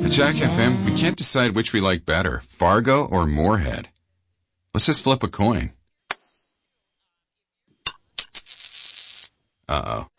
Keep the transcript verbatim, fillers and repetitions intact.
At Jack F M, we can't decide which we like better, Fargo or Moorhead. Let's just flip a coin. Uh-oh.